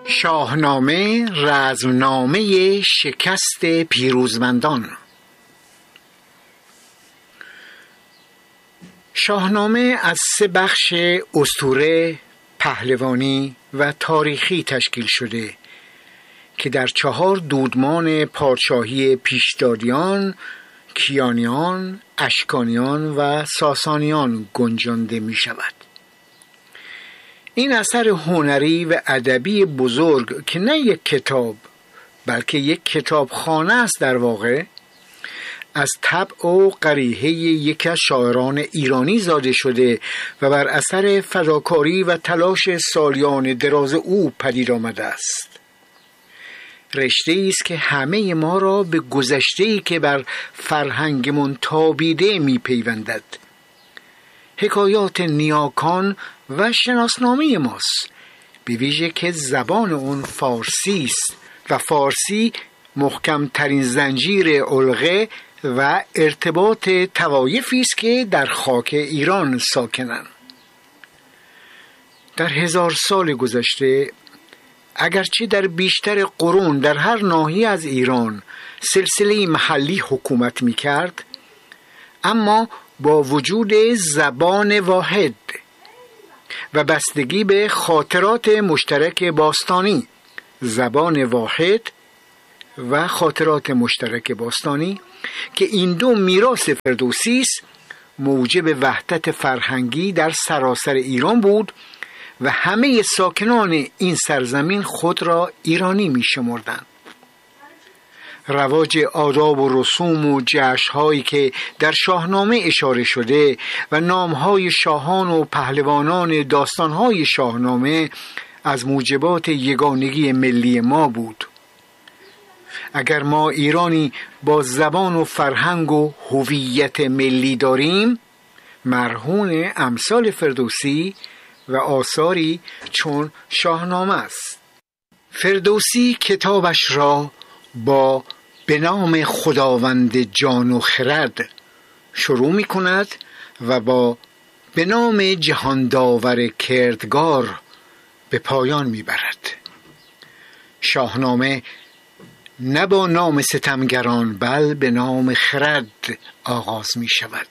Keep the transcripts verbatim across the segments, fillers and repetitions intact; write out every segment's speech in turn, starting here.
شاهنامه رزمنامه شکست پیروزمندان. شاهنامه از سه بخش اسطوره، پهلوانی و تاریخی تشکیل شده که در چهار دودمان پادشاهی پیشدادیان، کیانیان، اشکانیان و ساسانیان گنجانده می شود. این اثر هنری و ادبی بزرگ که نه یک کتاب بلکه یک کتابخانه است در واقع، از طبع و قریحه یکی از شاعران ایرانی زاده شده و بر اثر فداکاری و تلاش سالیان دراز او پدید آمده است. رشته‌ای است که همه ما را به گذشته‌ای که بر فرهنگمون تابیده می‌پیوندد. حکایات نیاکان و شناسنامه ماست، به ویژه که زبان اون فارسی است و فارسی محکم ترین زنجیر علقه و ارتباط طوایفی است که در خاک ایران ساکنند. در هزار سال گذشته، اگرچه در بیشتر قرون در هر ناحیه از ایران سلسله محلی حکومت می کرد، اما با وجود زبان واحد و بستگی به خاطرات مشترک باستانی، زبان واحد و خاطرات مشترک باستانی که این دو میراث فردوسی است، موجب وحدت فرهنگی در سراسر ایران بود و همه ساکنان این سرزمین خود را ایرانی می شمردند. رواج آداب و رسوم و جشن‌هایی که در شاهنامه اشاره شده و نام‌های شاهان و پهلوانان داستان‌های شاهنامه از موجبات یگانگی ملی ما بود. اگر ما ایرانی با زبان و فرهنگ و هویت ملی داریم، مرهون امثال فردوسی و آثاری چون شاهنامه است. فردوسی کتابش را با به نام خداوند جان و خرد شروع می کند و با به نام جهانداور کردگار به پایان می برد. شاهنامه نه با نام ستمگران بل به نام خرد آغاز می شود.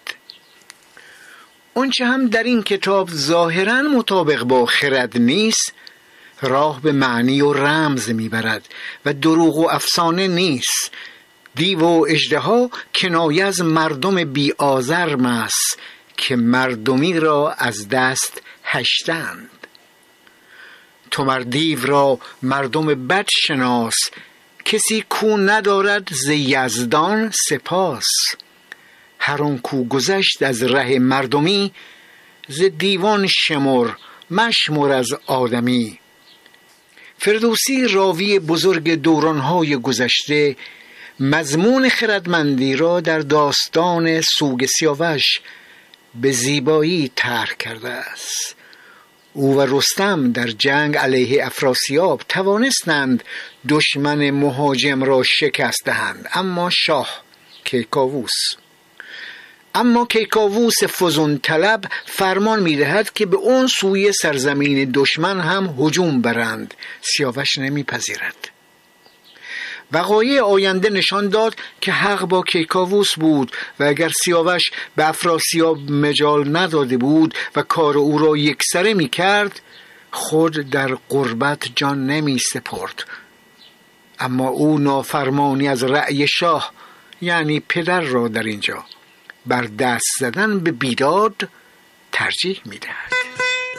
اونچه هم در این کتاب ظاهراً مطابق با خرد نیست، راه به معنی و رمز میبرد و دروغ و افسانه نیست. دیو و اژدها کنایه از مردم بی آزرم است که مردمی را از دست هشتند. تو مر دیو را مردم بد شناس، کسی کو ندارد ز یزدان سپاس. هر آن کو گذشت از ره مردمی، ز دیوان شمر مشمر از آدمی. فردوسی راوی بزرگ دورانهای گذشته مضمون خردمندی را در داستان سوگ سیاوش به زیبایی طرح کرده است. او و رستم در جنگ علیه افراسیاب توانستند دشمن مهاجم را شکست دهند، اما شاه کیکاووس اما کیکاووس فزون طلب فرمان می دهد که به اون سوی سرزمین دشمن هم هجوم برند. سیاوش نمی پذیرد. وقایع آینده نشان داد که حق با کیکاووس بود و اگر سیاوش به افراسیاب مجال نداده بود و کار او را یکسره می کرد، خود در غربت جان نمی سپرد. اما او نافرمانی از رأی شاه یعنی پدر را در اینجا بر دست زدن به بیداد ترجیح می‌دهد.